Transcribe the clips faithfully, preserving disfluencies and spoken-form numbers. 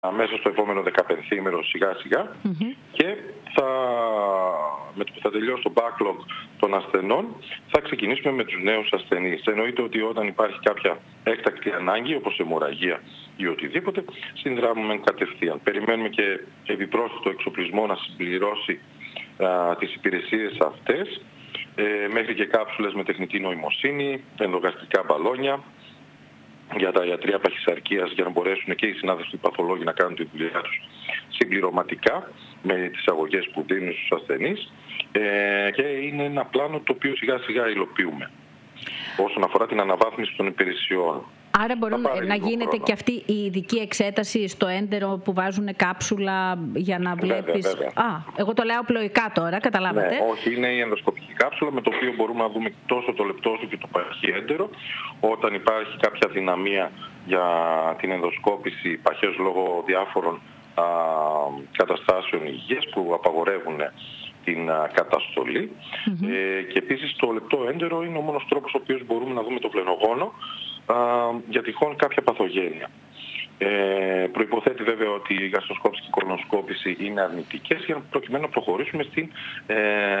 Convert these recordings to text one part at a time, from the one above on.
μέσα στο επόμενο δεκαπενθήμερο σιγά σιγά mm-hmm. και θα, με το που θα τελειώσει το backlog των ασθενών θα ξεκινήσουμε με τους νέους ασθενείς. Εννοείται ότι όταν υπάρχει κάποια έκτακτη ανάγκη όπως αιμορραγία ή οτιδήποτε συνδράμουμε κατευθείαν. Περιμένουμε και επιπρόσθετο εξοπλισμό να συμπληρώσει α, τις υπηρεσίες αυτές ε, μέχρι και κάψουλες με τεχνητή νοημοσύνη, ενδογαστρικά μπαλόνια για τα ιατρεία παχυσαρκίας για να μπορέσουν και οι συνάδελφοι παθολόγοι να κάνουν τη δουλειά τους συμπληρωματικά με τις αγωγές που δίνουν στους ασθενείς ε, και είναι ένα πλάνο το οποίο σιγά σιγά υλοποιούμε όσον αφορά την αναβάθμιση των υπηρεσιών. Άρα μπορεί να γίνεται χρόνο. Και αυτή η ειδική εξέταση στο έντερο που βάζουν κάψουλα για να βλέπεις... Βέβαια, βέβαια. Α, εγώ το λέω απλοϊκά τώρα, καταλάβατε. Ναι, όχι, είναι η ενδοσκοπική κάψουλα με το οποίο μπορούμε να δούμε τόσο το λεπτό όσο και το παχύ έντερο. Όταν υπάρχει κάποια δυναμία για την ενδοσκόπηση παχές λόγω διάφορων α, καταστάσεων υγείας που απαγορεύουν την α, καταστολή. Mm-hmm. Ε, και επίσης το λεπτό έντερο είναι ο μόνος τρόπος ο οποίος μπορούμε να δούμε το βλενογόνο για τυχόν κάποια παθογένεια. Ε, προϋποθέτει βέβαια ότι η γαστροσκόπηση και η κολονοσκόπηση είναι αρνητικές για προκειμένου να προχωρήσουμε στην ε,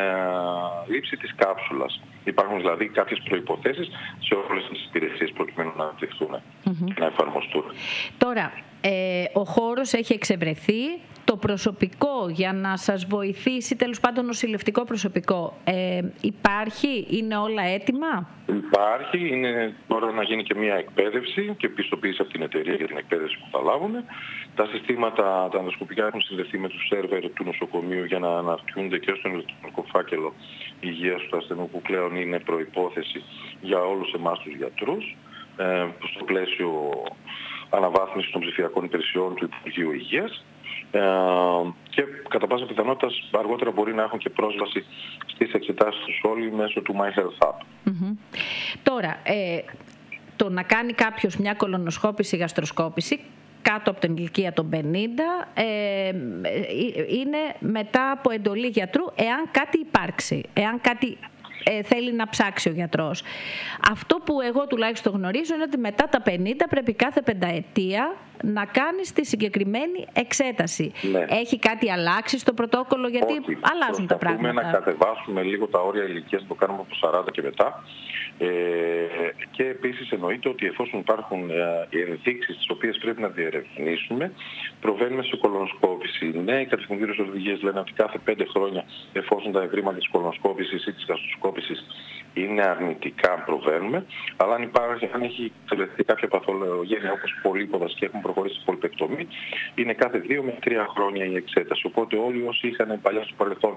λήψη της κάψουλας. Υπάρχουν δηλαδή κάποιες προϋποθέσεις σε όλες τις υπηρεσίες προκειμένου να αναπτυχθούν mm-hmm. και να εφαρμοστούν. Τώρα, ε, ο χώρος έχει εξευρεθεί. Το προσωπικό για να σας βοηθήσει, τέλος πάντων νοσηλευτικό προσωπικό, ε, υπάρχει, είναι όλα έτοιμα? Υπάρχει, είναι τώρα να γίνει και μια εκπαίδευση και πιστοποίηση από την εταιρεία για την εκπαίδευση που θα λάβουν. Τα συστήματα, τα ενδοσκοπικά έχουν συνδεθεί με τους σερβερ του νοσοκομείου για να αναρτιούνται και στον ηλεκτρονικό φάκελο υγείας του ασθενού που πλέον είναι προϋπόθεση για όλους εμάς τους γιατρούς ε, στο πλαίσιο αναβάθμισης των ψηφιακών υπηρεσιών του Υπουργείου Υγείας. Ε, και κατά πάσα πιθανότητα αργότερα μπορεί να έχουν και πρόσβαση στις εξετάσεις τους όλοι μέσω του MyHealthApp. Mm-hmm. Τώρα, ε, το να κάνει κάποιος μια κολονοσκόπηση ή γαστροσκόπηση κάτω από την ηλικία των πενήντα ε, είναι μετά από εντολή γιατρού εάν κάτι υπάρξει, εάν κάτι ε, θέλει να ψάξει ο γιατρός. Αυτό που εγώ τουλάχιστον γνωρίζω είναι ότι μετά τα πενήντα πρέπει κάθε πενταετία να κάνεις τη συγκεκριμένη εξέταση. Ναι. Έχει κάτι αλλάξει στο πρωτόκολλο? Γιατί όχι, αλλάζουν τα πράγματα. Προσπαθούμε να κατεβάσουμε λίγο τα όρια ηλικίας, το κάνουμε από σαράντα και μετά. Ε, και επίσης εννοείται ότι εφόσον υπάρχουν ε, ενδείξεις τις οποίες πρέπει να διερευνήσουμε, προβαίνουμε σε κολονοσκόπηση. Ναι, οι κατευθυντήριες οδηγίες λένε ότι κάθε πέντε χρόνια, εφόσον τα ευρήματα της κολονοσκόπησης ή της γαστροσκόπησης είναι αρνητικά, προβαίνουμε. Αλλά αν, υπάρχει, αν έχει εξελιχθεί κάποια παθολογένεια όπως πολύποδας και έχουν προχωρήσει σε πολυπεκτομή, είναι κάθε δύο με τρία χρόνια η εξέταση. Οπότε όλοι όσοι είχαν παλιά στο παρελθόν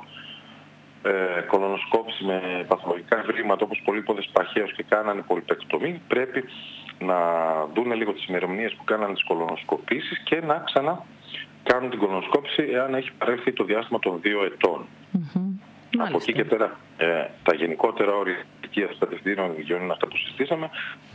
ε, κολονοσκόπηση με παθολογικά ευρήματα όπως πολύποδες παχαίως και κάνανε πολυπεκτομή, πρέπει να δουν λίγο τις ημερομηνίες που κάνανε τις κολονοσκοπήσεις και να ξανά κάνουν την κολονοσκόπηση εάν έχει παρέλθει το διάστημα των δύο ετών. Mm-hmm. Από Μάλιστα. εκεί και πέρα ε, τα γενικότερα όρια ηλικίας των κατευθυντήριων οδηγιών είναι αυτά που συζητήσαμε.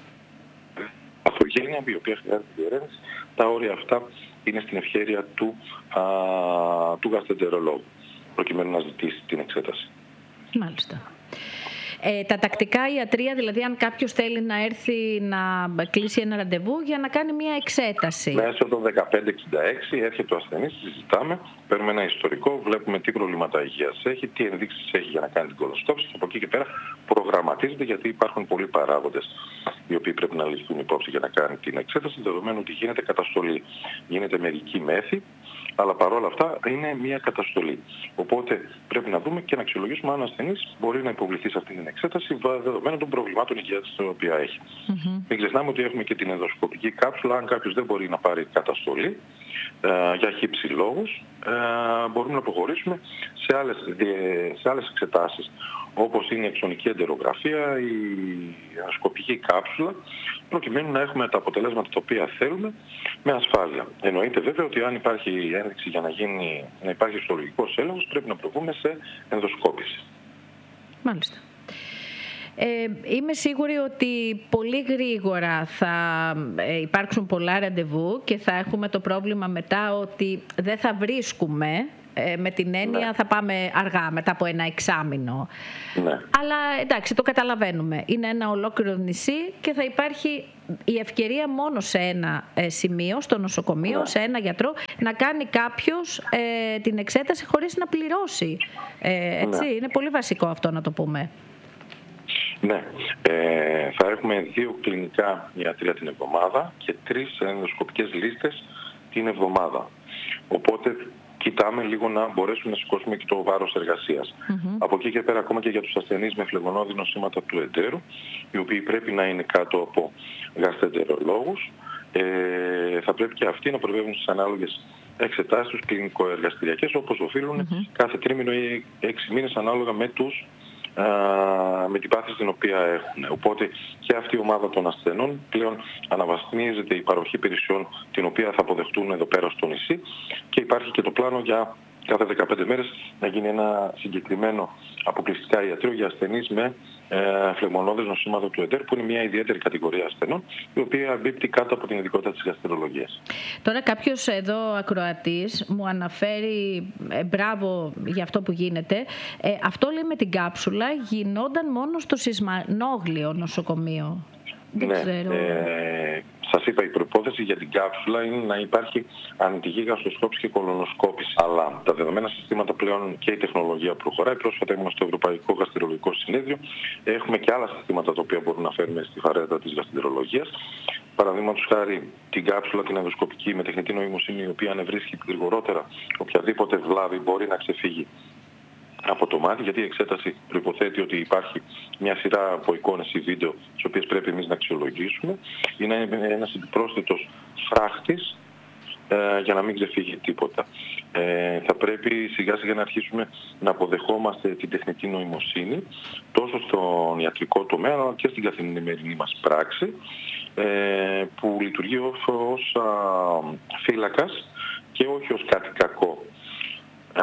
Παθογένεια, η οποία χρειάζεται διερεύνηση, τα όρια αυτά είναι στην ευχέρεια του, α, του γαστρεντερολόγου, προκειμένου να ζητήσει την εξέταση. Μάλιστα. Ε, τα τακτικά ιατρεία, δηλαδή αν κάποιος θέλει να έρθει να κλείσει ένα ραντεβού για να κάνει μια εξέταση. Μέσω των δεκαπέντε εξήντα έξι έρχεται ο ασθενής, συζητάμε, παίρνουμε ένα ιστορικό, βλέπουμε τι προβλήματα υγείας έχει, τι ενδείξεις έχει για να κάνει την κολονοσκόπηση και από εκεί και πέρα προγραμματίζεται, γιατί υπάρχουν πολλοί παράγοντες οι οποίοι πρέπει να ληφθούν υπόψη για να κάνει την εξέταση, δεδομένου ότι γίνεται καταστολή, γίνεται μερική μέθη, αλλά παρόλα αυτά είναι μια καταστολή. Οπότε πρέπει να δούμε και να αξιολογήσουμε αν ο ασθενής μπορεί να υποβληθεί σε αυτή την εξέταση δεδομένου των προβλημάτων υγείας τα οποία έχει. Mm-hmm. Μην ξεχνάμε ότι έχουμε και την ενδοσκοπική κάψουλα. Αν κάποιος δεν μπορεί να πάρει καταστολή ε, για χύψη λόγους, ε, μπορούμε να προχωρήσουμε σε άλλες, σε άλλες εξετάσεις, όπως είναι η εξονική εντερογραφία, η σκοπική κάψουλα, προκειμένου να έχουμε τα αποτελέσματα τα οποία θέλουμε με ασφάλεια. Εννοείται βέβαια ότι αν υπάρχει ένδειξη για να, γίνει, να υπάρχει ιστολογικός έλεγχος, πρέπει να προβούμε σε ενδοσκόπηση. Μάλιστα. Ε, είμαι σίγουρη ότι πολύ γρήγορα θα υπάρξουν πολλά ραντεβού και θα έχουμε το πρόβλημα μετά ότι δεν θα βρίσκουμε Ε, με την έννοια ναι. θα πάμε αργά, μετά από ένα εξάμηνο. Ναι. Αλλά εντάξει, το καταλαβαίνουμε. Είναι ένα ολόκληρο νησί και θα υπάρχει η ευκαιρία μόνο σε ένα ε, σημείο, στο νοσοκομείο, ναι. σε ένα γιατρό, να κάνει κάποιος ε, την εξέταση χωρίς να πληρώσει. Ε, έτσι, ναι. Είναι πολύ βασικό αυτό να το πούμε. Ναι. Ε, θα έχουμε δύο κλινικά ιατρία την εβδομάδα και τρεις ενδοσκοπικές λίστες την εβδομάδα. Οπότε κοιτάμε λίγο να μπορέσουμε να σηκώσουμε και το βάρος εργασίας. Mm-hmm. Από εκεί και πέρα, ακόμα και για τους ασθενείς με φλεγμονώδη νοσήματα του εντέρου, οι οποίοι πρέπει να είναι κάτω από γαστρεντερολόγους, ε, θα πρέπει και αυτοί να προβεύουν στις ανάλογες εξετάσεις τους κλινικοεργαστηριακές, όπως οφείλουν mm-hmm. κάθε τρίμηνο ή έξι μήνες, ανάλογα με τους με την πάθηση την οποία έχουν. Οπότε και αυτή η ομάδα των ασθενών πλέον αναβαθμίζεται η παροχή υπηρεσιών την οποία θα αποδεχτούν εδώ πέρα στο νησί και υπάρχει και το πλάνο για κάθε δεκαπέντε μέρες να γίνει ένα συγκεκριμένο αποκλειστικά ιατρείο για ασθενείς με ε, φλεγμονώδες νοσήματα του εντέρ, που είναι μια ιδιαίτερη κατηγορία ασθενών, η οποία εμπίπτει κάτω από την ειδικότητα της γαστρολογίας. Τώρα κάποιος εδώ ακροατής μου αναφέρει ε, μπράβο για αυτό που γίνεται. Ε, αυτό λέει με την κάψουλα γινόταν μόνο στο Σισμανόγλιο νοσοκομείο. Δεν ναι, ξέρω. Ε, σας είπα, η προϋπόθεση για την κάψουλα είναι να υπάρχει ανητική γαστροσκόπηση και κολονοσκόπηση. Αλλά τα δεδομένα συστήματα πλέον και η τεχνολογία προχωράει. Πρόσφατα ήμουν στο Ευρωπαϊκό Γαστρολογικό Συνέδριο. Έχουμε και άλλα συστήματα τα οποία μπορούν να φέρουμε στη φαρέτα της γαστρολογίας. Παραδείγματος χάρη την κάψουλα, την ενδοσκοπική με τεχνητή νοημοσύνη, η οποία ανεβρίσκει γρηγορότερα οποιαδήποτε βλάβη μπορεί να ξεφύγει από το μάτι, γιατί η εξέταση προϋποθέτει ότι υπάρχει μια σειρά από εικόνες ή βίντεο τις οποίες πρέπει εμείς να αξιολογήσουμε. Είναι ένας επιπρόσθετος φράχτης ε, για να μην ξεφύγει τίποτα. Ε, θα πρέπει σιγά σιγά να αρχίσουμε να αποδεχόμαστε την τεχνητή νοημοσύνη τόσο στον ιατρικό τομέα αλλά και στην καθημερινή μας πράξη, ε, που λειτουργεί ως, ως α, φύλακας και όχι ως κάτι κακό. Α,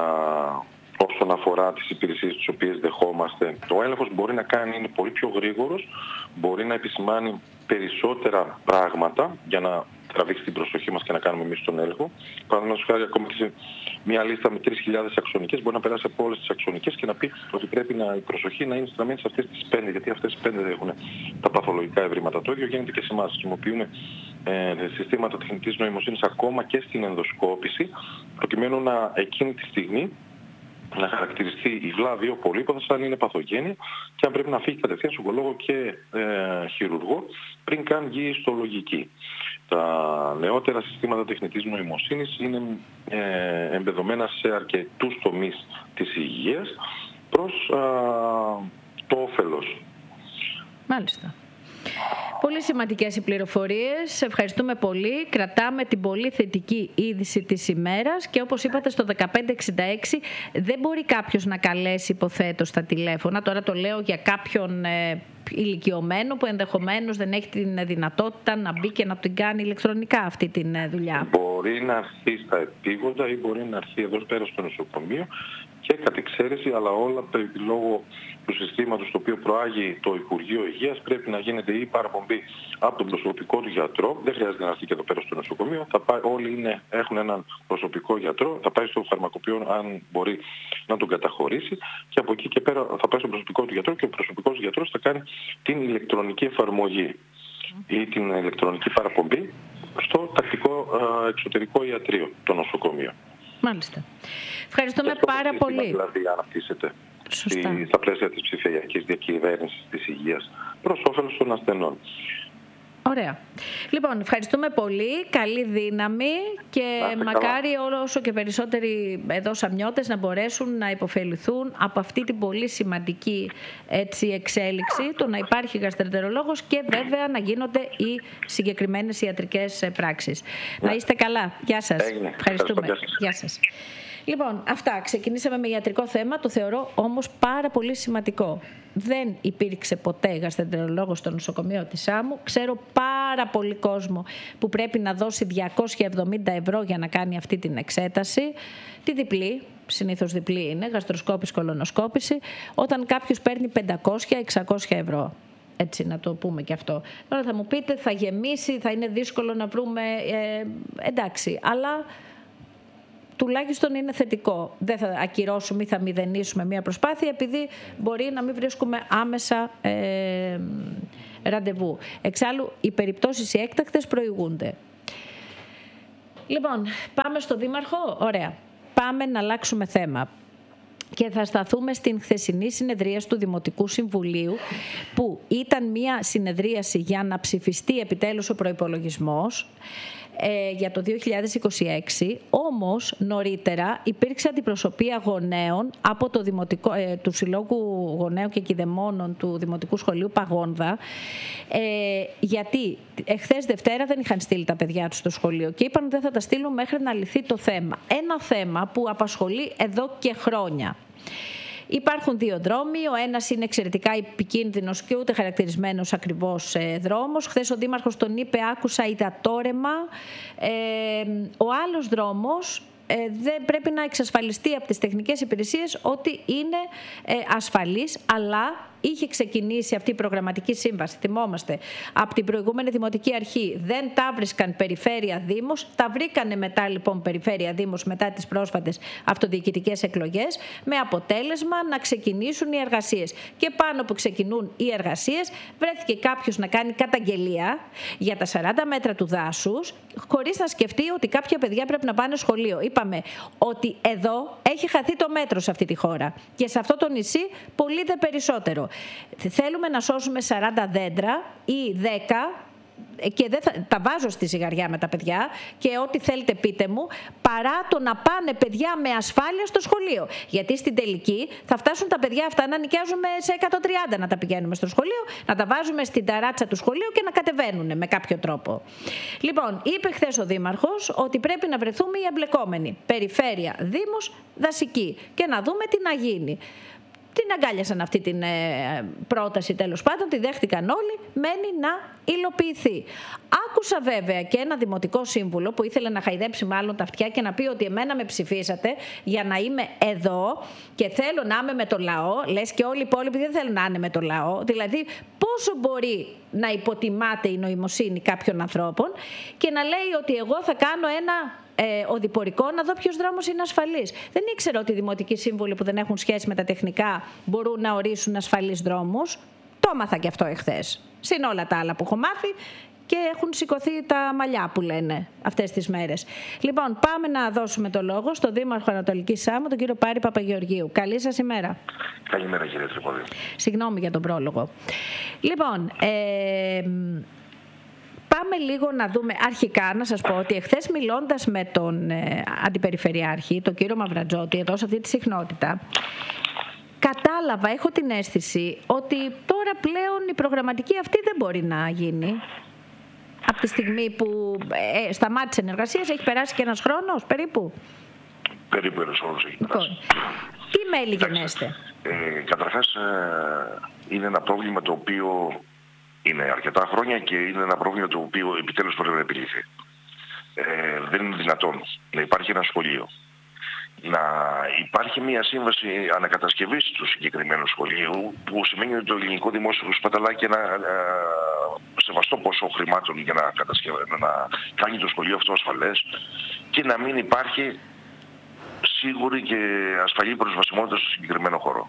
όσον αφορά τις υπηρεσίες τις οποίες δεχόμαστε. Ο έλεγχος μπορεί να κάνει, είναι πολύ πιο γρήγορος, μπορεί να επισημάνει περισσότερα πράγματα για να τραβήξει την προσοχή μας και να κάνουμε εμείς τον έλεγχο. Παραδείγματος χάρη, ακόμα και σε μια λίστα με τρεις χιλιάδες αξονικές μπορεί να περάσει από όλες τις αξονικές και να πει ότι πρέπει να, η προσοχή να είναι στραμμένη σε αυτές τις πέντε, γιατί αυτές τις πέντε έχουν τα παθολογικά ευρήματα. Το ίδιο γίνεται και σε εμάς. Χρησιμοποιούμε ε, συστήματα τεχνητής νοημοσύνης ακόμα και στην ενδοσκόπηση, προκειμένου να εκείνη τη στιγμή να χαρακτηριστεί η βλάβη ο πολύπαθος αν είναι παθογένεια και αν πρέπει να φύγει κατευθείαν στον ογκολόγο και ε, χειρουργό πριν καν βγει στο λογική. Τα νεότερα συστήματα τεχνητής νοημοσύνης είναι ε, εμπεδομένα σε αρκετούς τομείς της υγείας προς α, το όφελος. Μάλιστα. Πολύ σημαντικές οι πληροφορίες. Σε ευχαριστούμε πολύ. Κρατάμε την πολύ θετική είδηση της ημέρας και όπως είπατε στο δεκαπέντε εξήντα έξι δεν μπορεί κάποιος να καλέσει, υποθέτω, στα τηλέφωνα. Τώρα το λέω για κάποιον ε, ηλικιωμένο που ενδεχομένως δεν έχει την δυνατότητα να μπει και να την κάνει ηλεκτρονικά αυτή τη δουλειά. Μπορεί να έρθει στα επίγοντα ή μπορεί να έρθει εδώ πέρα στο νοσοκομείο και κατ' εξαίρεση, αλλά όλα λόγω του συστήματος το οποίο προάγει το Υπουργείο Υγείας πρέπει να γίνεται η παραπομπή από τον προσωπικό του γιατρό. Δεν χρειάζεται να έρθει και εδώ πέρα στο νοσοκομείο. Θα πάει, όλοι είναι, έχουν έναν προσωπικό γιατρό. Θα πάει στο φαρμακοποιό αν μπορεί να τον καταχωρήσει και από εκεί και πέρα θα πάει στο προσωπικό του γιατρό και ο προσωπικός γιατρός θα κάνει την ηλεκτρονική εφαρμογή ή την ηλεκτρονική παραπομπή στο τακτικό ε, εξωτερικό ιατρείο, το νοσοκομείο. Μάλιστα. Ευχαριστούμε πάρα πολύ. Δηλαδή αναπτύσσεται στα πλαίσια της ψηφιακής διακυβέρνησης της υγείας προς όφελος των ασθενών. Ωραία. Λοιπόν, ευχαριστούμε πολύ. Καλή δύναμη και μακάρι όσο και περισσότεροι εδώ σαμιώτες να μπορέσουν να υποφεληθούν από αυτή την πολύ σημαντική έτσι, εξέλιξη, το να υπάρχει γαστρεντερολόγος και βέβαια να γίνονται οι συγκεκριμένες ιατρικές πράξεις. Ναι. Να είστε καλά. Γεια σας. Έγινε. Ευχαριστούμε. Γεια σας. Γεια σας. Λοιπόν, αυτά. Ξεκινήσαμε με ιατρικό θέμα, το θεωρώ όμως πάρα πολύ σημαντικό. Δεν υπήρξε ποτέ γαστρεντερολόγος στο νοσοκομείο της Σάμου. Ξέρω πάρα πολύ κόσμο που πρέπει να δώσει διακόσια εβδομήντα ευρώ για να κάνει αυτή την εξέταση. Τη διπλή, συνήθως διπλή είναι, γαστροσκόπηση, κολονοσκόπηση, όταν κάποιος παίρνει πεντακόσια με εξακόσια ευρώ. Έτσι να το πούμε και αυτό. Τώρα θα μου πείτε, θα γεμίσει, θα είναι δύσκολο να βρούμε, ε, εντάξει, αλλά τουλάχιστον είναι θετικό. Δεν θα ακυρώσουμε ή θα μηδενίσουμε μια προσπάθεια επειδή μπορεί να μην βρίσκουμε άμεσα ε, ραντεβού. Εξάλλου, οι περιπτώσεις οι έκτακτες προηγούνται. Λοιπόν, πάμε στο Δήμαρχο. Ωραία. Πάμε να αλλάξουμε θέμα. Και θα σταθούμε στην χθεσινή συνεδρίαση του Δημοτικού Συμβουλίου, που ήταν μια συνεδρίαση για να ψηφιστεί επιτέλους ο προϋπολογισμός ε, για το δύο χιλιάδες είκοσι έξι. Όμως νωρίτερα υπήρξε αντιπροσωπεία γονέων από το Δημοτικό, ε, του Συλλόγου Γονέων και Κηδεμόνων του Δημοτικού Σχολείου Παγόνδα, ε, γιατί εχθές Δευτέρα δεν είχαν στείλει τα παιδιά τους στο σχολείο και είπαν ότι δεν θα τα στείλουν μέχρι να λυθεί το θέμα. Ένα θέμα που απασχολεί εδώ και χρόνια. Υπάρχουν δύο δρόμοι. Ο ένας είναι εξαιρετικά επικίνδυνος και ούτε χαρακτηρισμένος ακριβώς ε, δρόμος. Χθες ο Δήμαρχος τον είπε, άκουσα υδατόρεμα. Ε, ο άλλος δρόμος ε, δεν πρέπει να εξασφαλιστεί από τις τεχνικές υπηρεσίες ότι είναι ε, ασφαλής, αλλά είχε ξεκινήσει αυτή η προγραμματική σύμβαση, θυμόμαστε, από την προηγούμενη Δημοτική Αρχή. Δεν τα βρίσκαν περιφέρεια Δήμος, τα βρήκανε μετά λοιπόν περιφέρεια Δήμος μετά τις πρόσφατες αυτοδιοικητικές εκλογές, με αποτέλεσμα να ξεκινήσουν οι εργασίες. Και πάνω που ξεκινούν οι εργασίες, βρέθηκε κάποιος να κάνει καταγγελία για τα σαράντα μέτρα του δάσους, χωρίς να σκεφτεί ότι κάποια παιδιά πρέπει να πάνε σχολείο. Είπαμε ότι εδώ έχει χαθεί το μέτρο σε αυτή τη χώρα και σε αυτό το νησί πολύ δε περισσότερο. Θέλουμε να σώσουμε σαράντα δέντρα ή δέκα και δεν θα, τα βάζω στη ζυγαριά με τα παιδιά και ό,τι θέλετε πείτε μου, παρά το να πάνε παιδιά με ασφάλεια στο σχολείο. Γιατί στην τελική θα φτάσουν τα παιδιά αυτά να νοικιάζουμε σε εκατόν τριάντα να τα πηγαίνουμε στο σχολείο, να τα βάζουμε στην ταράτσα του σχολείου και να κατεβαίνουν με κάποιο τρόπο. Λοιπόν, είπε χθες ο Δήμαρχος ότι πρέπει να βρεθούμε οι εμπλεκόμενοι. Περιφέρεια, Δήμος, δασική και να δούμε τι να γίνει. Την αγκάλιασαν αυτή την ε, πρόταση, τέλος πάντων, τη δέχτηκαν όλοι, μένει να υλοποιηθεί. Άκουσα βέβαια και ένα δημοτικό σύμβουλο που ήθελε να χαϊδέψει μάλλον τα αυτιά και να πει ότι εμένα με ψηφίσατε για να είμαι εδώ και θέλω να είμαι με το λαό, λες και όλοι οι υπόλοιποι δεν θέλουν να είναι με το λαό. Δηλαδή πόσο μπορεί να υποτιμάται η νοημοσύνη κάποιων ανθρώπων και να λέει ότι εγώ θα κάνω ένα Ε, οδηπορικό να δω ποιος δρόμος είναι ασφαλής. Δεν ήξερα ότι οι δημοτικοί σύμβουλοι που δεν έχουν σχέση με τα τεχνικά μπορούν να ορίσουν ασφαλείς δρόμους. Το έμαθα και αυτό εχθές. Συν όλα τα άλλα που έχω μάθει και έχουν σηκωθεί τα μαλλιά που λένε αυτές τις μέρες. Λοιπόν, πάμε να δώσουμε το λόγο στον Δήμαρχο Ανατολικής Σάμου, τον κύριο Πάρη Παπαγεωργίου. Καλή σας ημέρα. Καλημέρα κύριε Τρυπόδη. Συγγνώμη για τον πρόλογο. Λοιπόν, ε, πάμε λίγο να δούμε, αρχικά να σας πω ότι εχθές μιλώντας με τον ε, Αντιπεριφερειάρχη, τον κύριο Μαυρατζότη, εδώ σε αυτή τη συχνότητα, κατάλαβα, έχω την αίσθηση ότι τώρα πλέον η προγραμματική αυτή δεν μπορεί να γίνει. Από τη στιγμή που ε, σταμάτησε η εργασία, έχει περάσει και ένας χρόνος περίπου. Περίπου ένας χρόνος έχει περάσει. Λοιπόν, τι μέλη γενέστε? Ε, καταρχάς, ε, είναι ένα πρόβλημα το οποίο είναι αρκετά χρόνια και είναι ένα πρόβλημα το οποίο επιτέλους πρέπει να επιλύθει. Ε, δεν είναι δυνατόν να υπάρχει ένα σχολείο, να υπάρχει μια σύμβαση ανακατασκευής του συγκεκριμένου σχολείου, που σημαίνει ότι το ελληνικό δημόσιο σπαταλάει και ένα ε, σεβαστό ποσό χρημάτων για να, να κάνει το σχολείο αυτό ασφαλές και να μην υπάρχει σίγουρη και ασφαλή προσβασιμότητα στο συγκεκριμένο χώρο.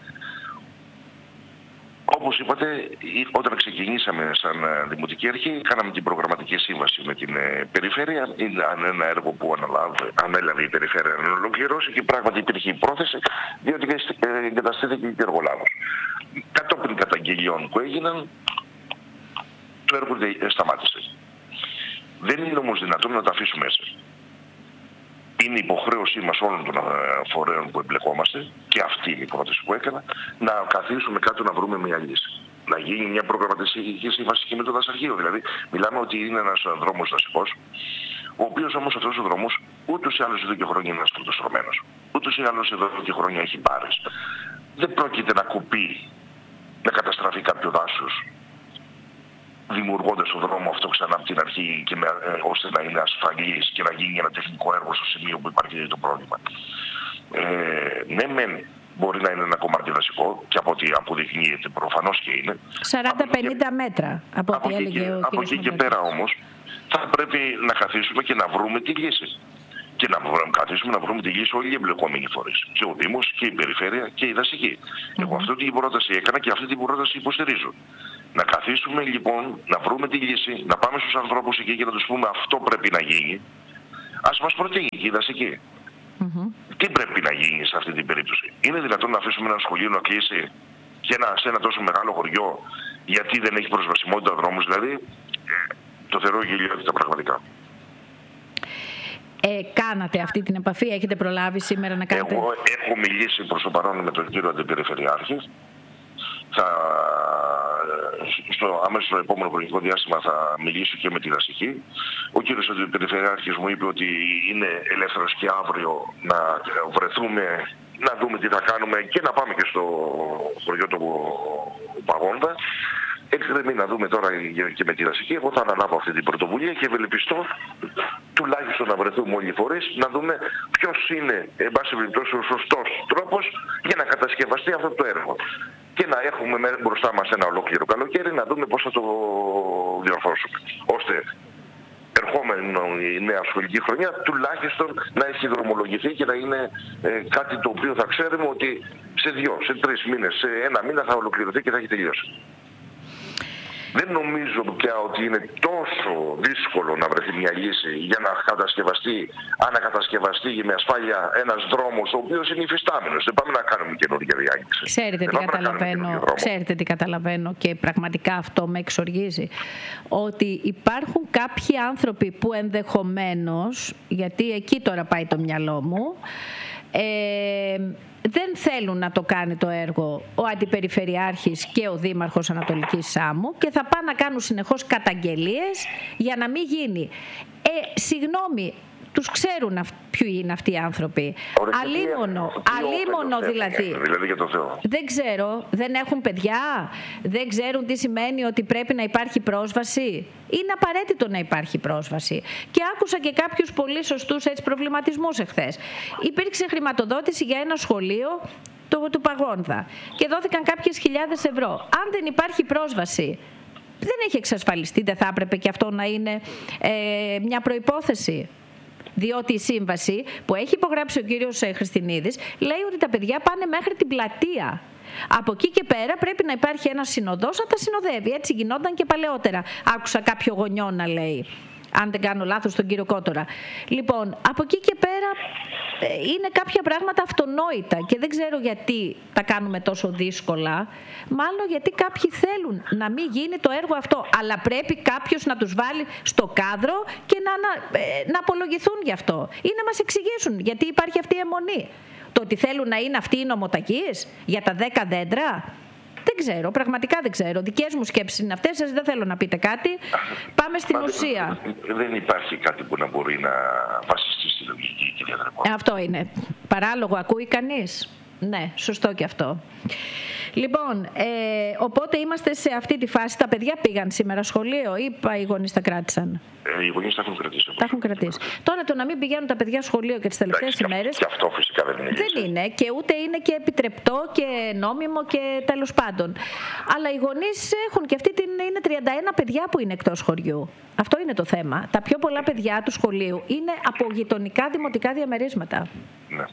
Όπως είπατε, όταν ξεκινήσαμε σαν Δημοτική Αρχή, κάναμε την προγραμματική σύμβαση με την Περιφέρεια. Είναι ένα έργο που αναλάβε, ανέλαβε η Περιφέρεια να ολοκληρώσει και πράγματι υπήρχε η πρόθεση, διότι εγκαταστήθηκε και εργολάβος. Κατόπιν καταγγελιών που έγιναν, το έργο σταμάτησε. Δεν είναι όμως δυνατόν να τα αφήσουμε έτσι. Είναι υποχρέωσή μας όλων των φορέων που εμπλεκόμαστε, και αυτή η πρόταση που έκανα, να καθίσουμε κάτω να βρούμε μια λύση. Να γίνει μια προγραμματική σύμβαση και με το δασαρχείο. Δηλαδή, μιλάμε ότι είναι ένας δρόμος δασικός, ο οποίος όμως αυτός ο δρόμος ούτως ή άλλως εδώ και χρόνια είναι ασφαλτοστρωμένος. Ούτως ή άλλως εδώ και χρόνια έχει μπάρες. Δεν πρόκειται να κουπεί, να καταστραφεί κάποιο δάσος, δημιουργώντας τον δρόμο αυτό ξανά από την αρχή και με, ε, ώστε να είναι ασφαλής και να γίνει ένα τεχνικό έργο στο σημείο που υπάρχει το πρόβλημα. Ε, ναι, μεν μπορεί να είναι ένα κομμάτι δασικό και από ό,τι αποδεικνύεται προφανώς και είναι. σαράντα πενήντα μέτρα από ό,τι έλεγε ο κ. Από εκεί και πέρα όμως θα πρέπει να καθίσουμε και να βρούμε τη λύση. και να καθίσουμε να βρούμε τη λύση όλοι οι εμπλεκόμενοι φορείς. Και ο Δήμος και η Περιφέρεια και η δασική. Mm-hmm. Εγώ αυτή την πρόταση έκανα και αυτή την πρόταση υποστηρίζω. Να καθίσουμε λοιπόν, να βρούμε τη λύση, να πάμε στους ανθρώπους εκεί και να τους πούμε αυτό πρέπει να γίνει. Ας μας προτείνει και η δασική. Mm-hmm. Τι πρέπει να γίνει σε αυτή την περίπτωση. Είναι δυνατόν να αφήσουμε ένα σχολείο να κλείσει και ένα, σε ένα τόσο μεγάλο χωριό γιατί δεν έχει προσβασιμότητα δρόμους, δηλαδή ε, το θεωρώ γελιότητα πραγματικά. Ε, κάνατε αυτή την επαφή, έχετε προλάβει σήμερα να κάνετε? Εγώ έχω μιλήσει προς το παρόν με τον κύριο Αντιπεριφερειάρχη. Θα, στο άμεσο στο επόμενο χρονικό διάστημα θα μιλήσω και με τη δασική. Ο κύριος Αντιπεριφερειάρχης μου είπε ότι είναι ελεύθερος και αύριο να βρεθούμε, να δούμε τι θα κάνουμε και να πάμε και στο χωριό του Παγόντα. Εκκρεμεί να δούμε τώρα και με τη δασική. Εγώ θα αναλάβω αυτή την πρωτοβουλία και ευελπιστώ τουλάχιστον να βρεθούμε όλοι οι φορείς, να δούμε ποιος είναι, εν πάση περιπτώσει, ο σωστός τρόπος για να κατασκευαστεί αυτό το έργο. Και να έχουμε μπροστά μας ένα ολόκληρο καλοκαίρι να δούμε πώς θα το διορθώσουμε. Ώστε ερχόμενη η νέα σχολική χρονιά τουλάχιστον να έχει δρομολογηθεί και να είναι ε, κάτι το οποίο θα ξέρουμε ότι σε δύο, σε τρεις μήνες, σε ένα μήνα θα ολοκληρωθεί και θα έχει τελειώσει. Δεν νομίζω πια ότι είναι τόσο δύσκολο να βρεθεί μια λύση για να κατασκευαστεί, ανακατασκευαστεί με ασφάλεια ένας δρόμος ο οποίος είναι υφιστάμενος. Δεν πάμε να κάνουμε καινούργια διάγγιξη. Ξέρετε, τι καταλαβαίνω, ξέρετε τι καταλαβαίνω και πραγματικά αυτό με εξοργίζει. Ότι υπάρχουν κάποιοι άνθρωποι που ενδεχομένως, γιατί εκεί τώρα πάει το μυαλό μου, ε, δεν θέλουν να το κάνει το έργο ο Αντιπεριφερειάρχης και ο Δήμαρχος Ανατολικής Σάμου και θα πάνε να κάνουν συνεχώς καταγγελίες για να μην γίνει. Ε, συγγνώμη, τους ξέρουν ποιοι είναι αυτοί οι άνθρωποι. Αλίμονο, αλίμονο δηλαδή. Δηλαδή για το Θεό. Δεν ξέρω, δεν έχουν παιδιά, δεν ξέρουν τι σημαίνει ότι πρέπει να υπάρχει πρόσβαση. Είναι απαραίτητο να υπάρχει πρόσβαση. Και άκουσα και κάποιους πολύ σωστούς έτσι προβληματισμούς εχθές. Υπήρξε χρηματοδότηση για ένα σχολείο του, του Παγόνδα και δόθηκαν κάποιες χιλιάδες ευρώ. Αν δεν υπάρχει πρόσβαση, δεν έχει εξασφαλιστεί, δεν θα έπρεπε και αυτό να είναι ε, μια προϋπόθεση? Διότι η σύμβαση που έχει υπογράψει ο κύριος Χριστινίδης λέει ότι τα παιδιά πάνε μέχρι την πλατεία. Από εκεί και πέρα πρέπει να υπάρχει ένας συνοδός να τα συνοδεύει. Έτσι γινόταν και παλαιότερα. Άκουσα κάποιο γονιό να λέει, αν δεν κάνω λάθος, τον κύριο Κότορα. Λοιπόν, από εκεί και πέρα είναι κάποια πράγματα αυτονόητα και δεν ξέρω γιατί τα κάνουμε τόσο δύσκολα. Μάλλον γιατί κάποιοι θέλουν να μην γίνει το έργο αυτό. Αλλά πρέπει κάποιος να τους βάλει στο κάδρο και να, να, να απολογηθούν γι' αυτό. Ή να μας εξηγήσουν γιατί υπάρχει αυτή η αιμονή. Το ότι θέλουν να είναι αυτοί οι νομοτακείς για τα δέκα δέντρα. Δεν ξέρω, πραγματικά δεν ξέρω. Δικές μου σκέψεις είναι αυτές, σας δεν θέλω να πείτε κάτι. Πάμε στην Μα, ουσία. Δεν υπάρχει κάτι που να μπορεί να βασιστεί στη λογική, κυρία Δρακόνα. Ε, αυτό είναι. Παράλογο ακούει κανείς? Ναι, σωστό και αυτό. Λοιπόν, ε, οπότε είμαστε σε αυτή τη φάση. Τα παιδιά πήγαν σήμερα σχολείο ή οι γονείς τα κράτησαν? Ε, οι γονείς τα έχουν κρατήσει. Τα έχουν κρατήσει. Τώρα το να μην πηγαίνουν τα παιδιά σχολείο και τις τελευταίες ημέρες. Και αυτό φυσικά δεν είναι. Δεν είναι και ούτε είναι και επιτρεπτό και νόμιμο και τέλος πάντων. Αλλά οι γονείς έχουν και αυτή την. Είναι τριάντα ένα παιδιά που είναι εκτός χωριού. Αυτό είναι το θέμα. Τα πιο πολλά παιδιά του σχολείου είναι από γειτονικά δημοτικά διαμερίσματα. Ναι.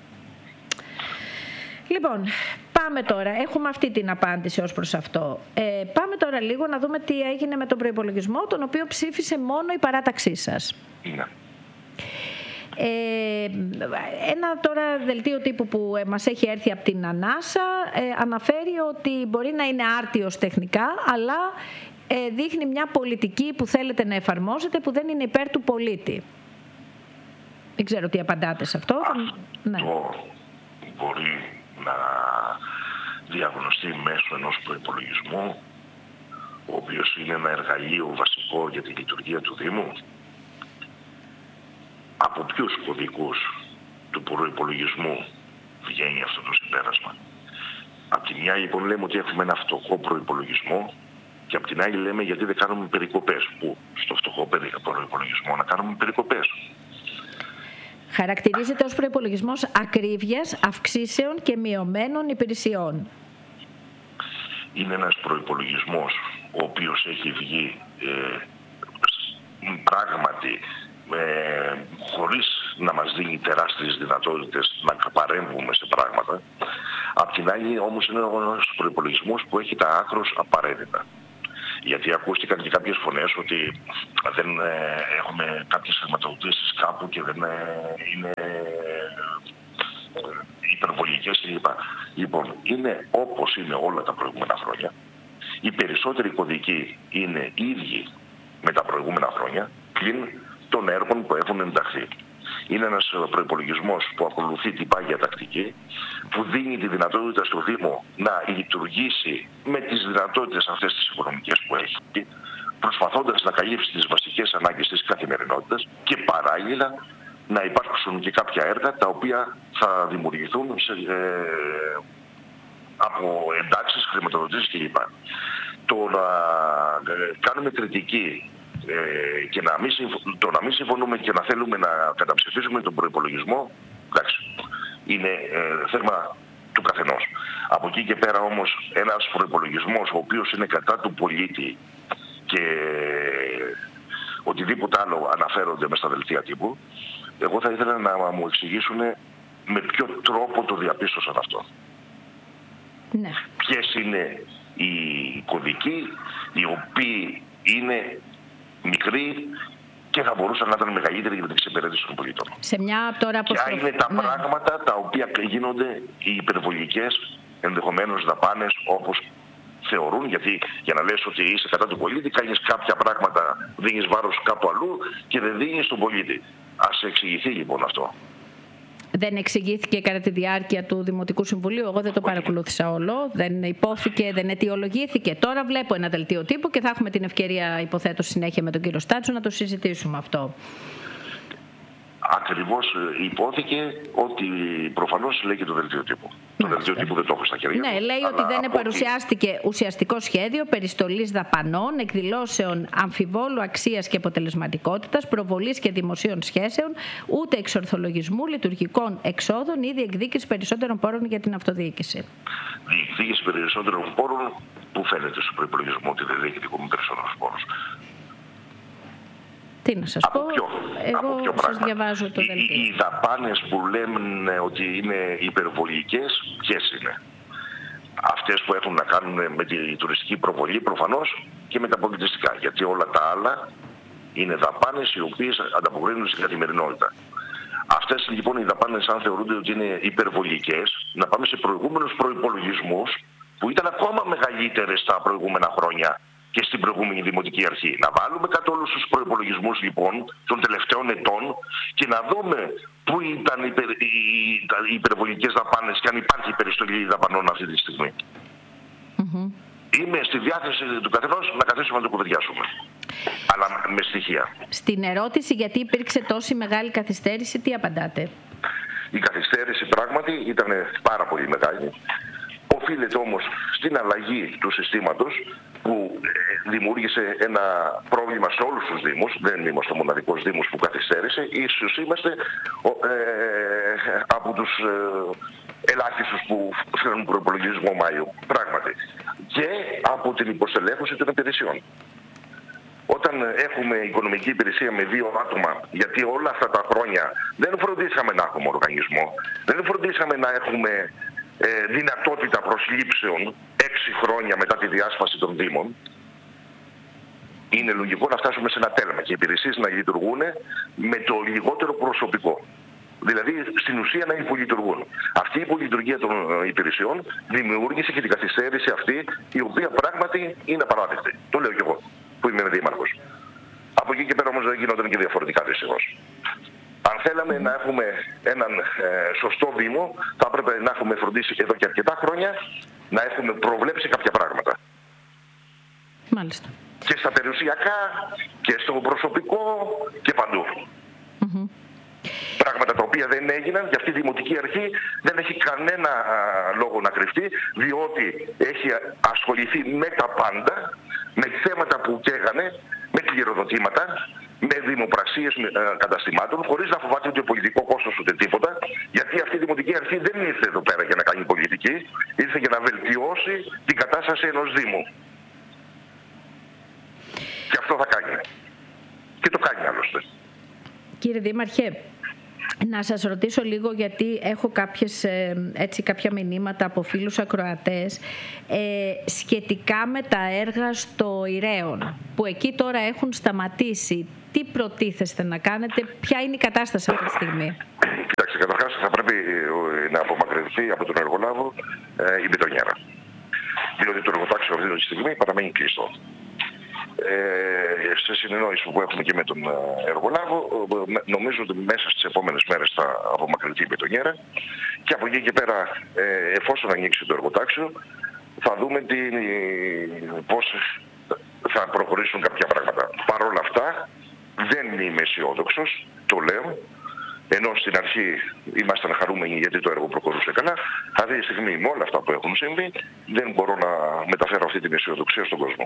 Λοιπόν, πάμε τώρα. Έχουμε αυτή την απάντηση ως προς αυτό. Ε, πάμε τώρα λίγο να δούμε τι έγινε με τον προϋπολογισμό, τον οποίο ψήφισε μόνο η παράταξή σας. Ναι. Ε, ένα τώρα δελτίο τύπου που μας έχει έρθει από την Ανάσα ε, αναφέρει ότι μπορεί να είναι άρτιος τεχνικά, αλλά ε, δείχνει μια πολιτική που θέλετε να εφαρμόσετε που δεν είναι υπέρ του πολίτη. Δεν ξέρω τι απαντάτε σε αυτό. Αυτό ναι. μπορεί να διαγνωστεί μέσω ενός προϋπολογισμού, ο οποίος είναι ένα εργαλείο βασικό για τη λειτουργία του Δήμου. Από ποιους κωδικούς του προϋπολογισμού βγαίνει αυτό το συμπέρασμα? Απ' τη μια λοιπόν λέμε ότι έχουμε ένα φτωχό προϋπολογισμό και απ' την άλλη λέμε γιατί δεν κάνουμε περικοπές. Που στο φτωχό προϋπολογισμό να κάνουμε περικοπές? Χαρακτηρίζεται ως προϋπολογισμός ακρίβειας, αυξήσεων και μειωμένων υπηρεσιών. Είναι ένας προϋπολογισμός ο οποίος έχει βγει ε, πράγματι ε, χωρίς να μας δίνει τεράστιες δυνατότητες να παρέμβουμε σε πράγματα. Απ' την άλλη όμως είναι ένας προϋπολογισμός που έχει τα άκρως απαραίτητα. Γιατί ακούστηκαν και κάποιες φωνές ότι δεν ε, έχουμε κάποιες χρηματοδοτήσεις κάπου και δεν ε, είναι ε, υπερβολικές κλπ. Λοιπόν, είναι όπως είναι όλα τα προηγούμενα χρόνια. Οι περισσότεροι κωδικοί είναι ίδιοι με τα προηγούμενα χρόνια, πλην των έργων που έχουν ενταχθεί. Είναι ένας προϋπολογισμός που ακολουθεί την πάγια τακτική, που δίνει τη δυνατότητα στο Δήμο να λειτουργήσει με τις δυνατότητες αυτές τις οικονομικές που έχει, προσπαθώντας να καλύψει τις βασικές ανάγκες της καθημερινότητας και παράλληλα να υπάρξουν και κάποια έργα τα οποία θα δημιουργηθούν σε, ε, από εντάξεις, χρηματοδοτήσεις κλπ. Το να ε, κάνουμε κριτική ε, και να μην, το να μην συμφωνούμε και να θέλουμε να καταψηφίσουμε τον προϋπολογισμό, εντάξει, είναι ε, θέμα του καθενός. Από εκεί και πέρα όμως ένας προϋπολογισμός ο οποίος είναι κατά του πολίτη και οτιδήποτε άλλο αναφέρονται μες στα δελτία τύπου, εγώ θα ήθελα να μου εξηγήσουν με ποιο τρόπο το διαπίστωσαν αυτό. Ναι. Ποιες είναι οι κωδικοί οι οποίοι είναι μικροί και θα μπορούσαν να ήταν μεγαλύτεροι για την εξυπηρέτηση των πολιτών. Σε μια τώρα Ποια αποστροφ... είναι τα ναι. πράγματα τα οποία γίνονται οι υπερβολικές ενδεχομένως δαπάνες όπως θεωρούν, γιατί για να λες ότι είσαι κατά του πολίτη κάνεις κάποια πράγματα, δίνεις βάρος κάπου αλλού και δεν δίνεις στον πολίτη. Ας εξηγηθεί λοιπόν αυτό. Δεν εξηγήθηκε κατά τη διάρκεια του Δημοτικού Συμβουλίου. Εγώ δεν το παρακολούθησα όλο. Δεν υπόθηκε, δεν αιτιολογήθηκε. Τώρα βλέπω ένα δελτίο τύπου και θα έχουμε την ευκαιρία, υποθέτω, συνέχεια με τον κύριο Στάτσο να το συζητήσουμε αυτό. Ακριβώς υπόθηκε ότι προφανώς λέει και το δελτίο τύπου. Το δελτίο τύπου δεν το έχω στα χέρια. Ναι, λέει ότι δεν παρουσιάστηκε ότι... ουσιαστικό σχέδιο περιστολής δαπανών, εκδηλώσεων αμφιβόλου αξίας και αποτελεσματικότητας, προβολής και δημοσίων σχέσεων, ούτε εξορθολογισμού λειτουργικών εξόδων ή διεκδίκηση περισσότερων πόρων για την αυτοδιοίκηση. Διεκδίκηση περισσότερων πόρων που φαίνεται στο προϋπολογισμό ότι δεν διεκδικούμε περισσότερους πόρους. Τι να σας από πω, ποιο, εγώ από ποιο σας διαβάζω το δελτίο. Οι, οι δαπάνες που λένε ότι είναι υπερβολικές, ποιες είναι? Αυτές που έχουν να κάνουν με τη τουριστική προβολή προφανώς και με τα πολιτιστικά. Γιατί όλα τα άλλα είναι δαπάνες οι οποίες ανταποκρίνουν στην καθημερινότητα. Αυτές λοιπόν οι δαπάνες, αν θεωρούνται ότι είναι υπερβολικές, να πάμε σε προηγούμενους προϋπολογισμούς που ήταν ακόμα μεγαλύτερες τα προηγούμενα χρόνια και στην προηγούμενη Δημοτική Αρχή. Να βάλουμε κάτω όλους τους προϋπολογισμούς λοιπόν των τελευταίων ετών και να δούμε πού ήταν υπερ, οι, οι υπερβολικές δαπάνες και αν υπάρχει περιστολή δαπανών αυτή τη στιγμή. Mm-hmm. Είμαι στη διάθεση του καθενός να καθίσουμε να το κουβεντιάσουμε. Αλλά με στοιχεία. Στην ερώτηση γιατί υπήρξε τόση μεγάλη καθυστέρηση, τι απαντάτε? Η καθυστέρηση πράγματι ήταν πάρα πολύ μεγάλη. Οφείλεται όμως στην αλλαγή του συστήματος που δημιούργησε ένα πρόβλημα σε όλους τους Δήμους. Δεν είμαστε ο μοναδικός Δήμος που καθυστέρησε. Ίσως είμαστε ε, από τους ε, ελάχιστους που φέρνουν προϋπολογισμό Μάιο. Πράγματι. Και από την υποστελέχωση των υπηρεσιών. Όταν έχουμε οικονομική υπηρεσία με δύο άτομα, γιατί όλα αυτά τα χρόνια δεν φροντίσαμε να έχουμε οργανισμό, δεν φροντίσαμε να έχουμε ε, δυνατότητα προσλήψεων έξι χρόνια μετά τη διάσπαση των Δήμων, είναι λογικό να φτάσουμε σε ένα τέλμα και οι υπηρεσίες να λειτουργούν με το λιγότερο προσωπικό. Δηλαδή στην ουσία να υπολειτουργούν. Αυτή η υπολειτουργία των υπηρεσιών δημιούργησε και την καθυστέρηση αυτή, η οποία πράγματι είναι απαράδεκτη. Το λέω και εγώ, που είμαι δήμαρχος. Από εκεί και πέρα όμως δεν γινόταν και διαφορετικά δυστυχώς. Αν θέλαμε να έχουμε έναν ε, σωστό Δήμο, θα έπρεπε να έχουμε φροντίσει εδώ και αρκετά χρόνια να έχουμε προβλέψει κάποια πράγματα. Μάλιστα. Και στα περιουσιακά και στο προσωπικό και παντού. Mm-hmm. Πράγματα τα οποία δεν έγιναν και αυτή η Δημοτική Αρχή δεν έχει κανένα λόγο να κρυφτεί, διότι έχει ασχοληθεί με τα πάντα, με θέματα που καίγανε, με κληροδοτήματα, με δημοπρασίες καταστημάτων, χωρίς να φοβάται ούτε πολιτικό κόστος ούτε τίποτα, γιατί αυτή η Δημοτική Αρχή δεν ήρθε εδώ πέρα για να κάνει πολιτική, ήρθε για να βελτιώσει την κατάσταση ενός Δήμου. Και αυτό θα κάνει. Και το κάνει άλλωστε. Κύριε Δήμαρχε, Να σας ρωτήσω λίγο, γιατί έχω κάποιες, έτσι, κάποια μηνύματα από φίλους ακροατές ε, σχετικά με τα έργα στο Ηρέον, που εκεί τώρα έχουν σταματήσει. Τι προτίθεστε να κάνετε, ποια είναι η κατάσταση αυτή τη στιγμή? Κοιτάξτε, καταρχάς θα πρέπει να απομακρυνθεί από τον εργολάβο ε, η μπετονιέρα. Διότι το εργοτάξιο αυτή τη στιγμή παραμένει κλειστό. Ε, σε συνεννόηση που έχουμε και με τον εργολάβο, νομίζω ότι μέσα στις επόμενες μέρες θα απομακρυνθεί η μπετονιέρα και από εκεί και πέρα, ε, εφόσον ανοίξει το εργοτάξιο, θα δούμε τι, πώς θα προχωρήσουν κάποια πράγματα. Παρ' όλα αυτά, δεν είμαι αισιόδοξος, το λέω, ενώ στην αρχή ήμασταν χαρούμενοι γιατί το έργο προχωρούσε καλά. Αυτή τη στιγμή, με όλα αυτά που έχουν συμβεί, δεν μπορώ να μεταφέρω αυτή την αισιοδοξία στον κόσμο.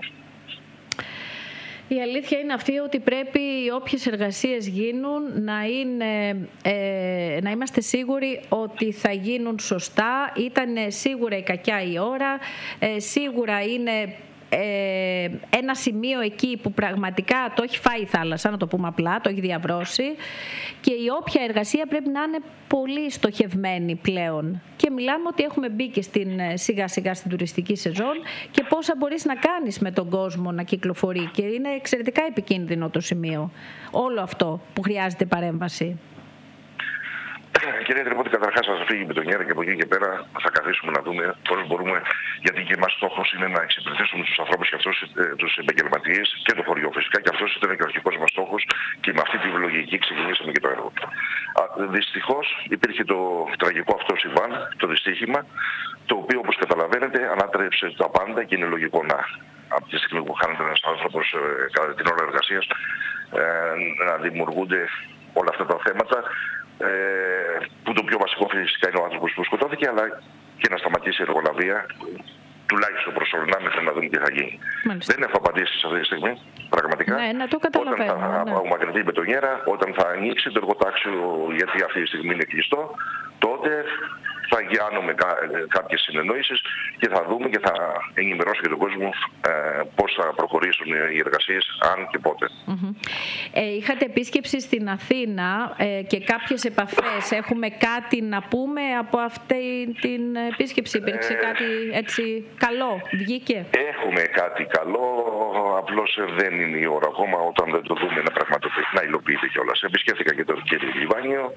Η αλήθεια είναι αυτή ότι πρέπει όποιες εργασίες γίνουν να, είναι, ε, να είμαστε σίγουροι ότι θα γίνουν σωστά. Ήταν σίγουρα η κακιά η ώρα, ε, σίγουρα είναι ε, ένα σημείο εκεί που πραγματικά το έχει φάει η θάλασσα, να το πούμε απλά, το έχει διαβρώσει, και η όποια εργασία πρέπει να είναι πολύ στοχευμένη πλέον. Και μιλάμε ότι έχουμε μπει και στην, σιγά σιγά στην τουριστική σεζόν και πόσα μπορείς να κάνεις με τον κόσμο να κυκλοφορεί, και είναι εξαιρετικά επικίνδυνο το σημείο. Όλο αυτό που χρειάζεται παρέμβαση. Κύριε Τρυπώτη, καταρχάς θα φύγει η μπετονιέρα και από εκεί και πέρα θα καθίσουμε να δούμε πώς μπορούμε, γιατί και εμάς στόχος είναι να εξυπηρετήσουμε τους ανθρώπους και αυτούς τους επαγγελματίες και το χωριό φυσικά, και αυτός ήταν και ο αρχικός μας στόχος και με αυτή τη λογική ξεκινήσαμε και το έργο. Δυστυχώς υπήρχε το τραγικό αυτό συμβάν, το δυστύχημα, το οποίο όπως καταλαβαίνετε ανάτρεψε τα πάντα και είναι λογικό να, από τη στιγμή που χάνεται ένας άνθρωπος ε, κατά την ώρα εργασίας, ε, να δημιουργούνται όλα αυτά τα θέματα. Ε, που το πιο βασικό φυσικά είναι ο άνθρωπος που σκοτώθηκε, αλλά και να σταματήσει η εργολαβία, τουλάχιστον προσωρινά, μέχρι να δούμε τι θα γίνει. Μάλιστα. Δεν έχω απαντήσει σε αυτή τη στιγμή, πραγματικά. Ναι, να το καταλαβαίνω. Όταν θα απομακρυνθεί η μπετονιέρα, όταν θα ανοίξει το εργοτάξιο, γιατί αυτή τη στιγμή είναι κλειστό, τότε θα γιάνουμε κά, κάποιες συνεννόησεις και θα δούμε και θα ενημερώσω και τον κόσμο ε, πώς θα προχωρήσουν οι εργασίες, αν και πότε. Mm-hmm. Ε, είχατε επίσκεψη στην Αθήνα ε, και κάποιες επαφές. Έχουμε κάτι να πούμε από αυτή την επίσκεψη? Υπήρξε ε, κάτι έτσι καλό? Βγήκε? Έχουμε κάτι καλό, απλώς δεν είναι η ώρα ακόμα, όταν δεν το δούμε να πραγματοποιηθεί, να υλοποιείται κιόλας. Επισκέφθηκα και τον κύριο Λιβάνιο.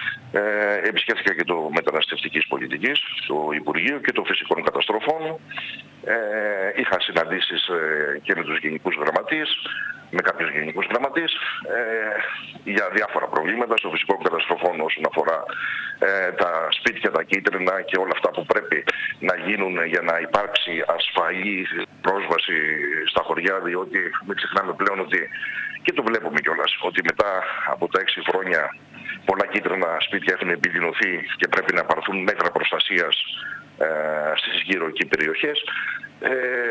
Ε, επισκέφθηκα και το μεταναστευτικής πολιτικής, το Υπουργείο και το φυσικών καταστροφών. Ε, είχα συναντήσεις ε, και με τους γενικούς γραμματείς, με κάποιους γενικούς γραμματείς, ε, για διάφορα προβλήματα στο φυσικό καταστροφών όσον αφορά ε, τα σπίτια, τα κίτρινα και όλα αυτά που πρέπει να γίνουν για να υπάρξει ασφαλή πρόσβαση στα χωριά, διότι μην ξεχνάμε πλέον ότι, και το βλέπουμε κιόλας, ότι μετά από τα έξι χρόνια πολλά κίτρινα σπίτια έχουν επιδεινωθεί και πρέπει να πάρθουν μέτρα προστασίας ε, στις γύρω εκεί περιοχές. Ε,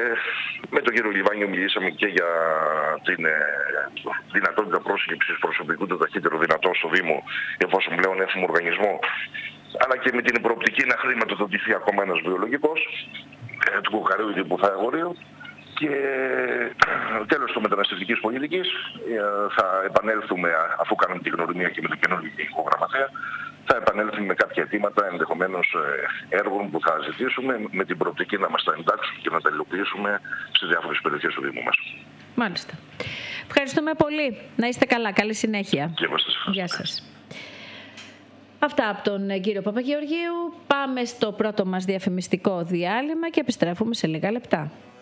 με τον κύριο Λιβάνιο μιλήσαμε και για την ε, δυνατότητα πρόσληψης προσωπικού το ταχύτερο δυνατό στο Δήμο, εφόσον πλέον έχουμε οργανισμό, αλλά και με την προοπτική να χρηματοδοτηθεί ακόμα ένας βιολογικός ε, του Κοκαρίου που θα αγορείο. Και τέλος, το μεταναστευτικής πολιτικής θα επανέλθουμε, αφού κάνουμε την γνωριμία και με τον καινούργιο γενικό γραμματέα, θα επανέλθουμε με κάποια αιτήματα ενδεχομένως έργων που θα ζητήσουμε, με την προοπτική να μας τα εντάξουν και να τα υλοποιήσουμε σε διάφορες περιοχές του Δήμου μας. Μάλιστα. Ευχαριστούμε πολύ. Να είστε καλά. Καλή συνέχεια. Και είμαστε. Γεια σας. Αυτά από τον κύριο Παπαγεωργίου. Πάμε στο πρώτο μας διαφημιστικό διάλειμμα και επιστρέφουμε σε λίγα λεπτά.